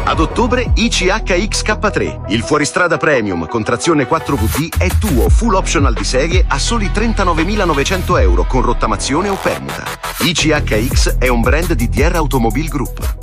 Ad ottobre ICHX K3, il fuoristrada premium con trazione 4VT è tuo full optional di serie a soli 39.900 euro con rottamazione o permuta. ICHX è un brand di DR Automobile Group.